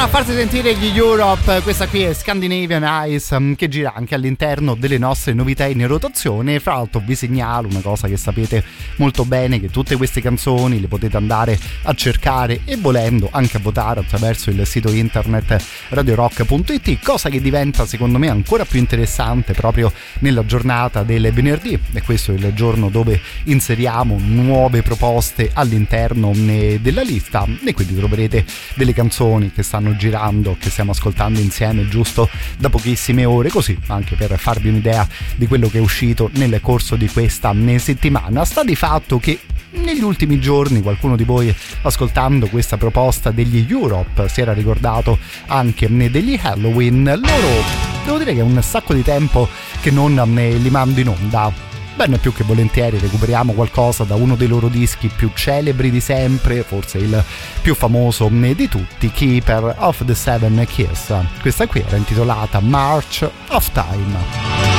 a farsi sentire gli Europe. Questa qui è Scandinavian Ice, che gira anche all'interno delle nostre novità in rotazione. Fra l'altro vi segnalo una cosa che sapete molto bene, che tutte queste canzoni le potete andare a cercare e volendo anche a votare attraverso il sito internet radiorock.it, cosa che diventa secondo me ancora più interessante proprio nella giornata del venerdì, e questo è il giorno dove inseriamo nuove proposte all'interno della lista, e quindi troverete delle canzoni che stanno girando, che stiamo ascoltando insieme giusto da pochissime ore, così anche per farvi un'idea di quello che è uscito nel corso di questa settimana. Sta di fatto che negli ultimi giorni qualcuno di voi, ascoltando questa proposta degli Europe, si era ricordato anche degli Halloween. Loro, devo dire che è un sacco di tempo che non li mando in onda. Bene, più che volentieri recuperiamo qualcosa da uno dei loro dischi più celebri di sempre, forse il più famoso di tutti, Keeper of the Seven Keys. Questa qui era intitolata March of Time.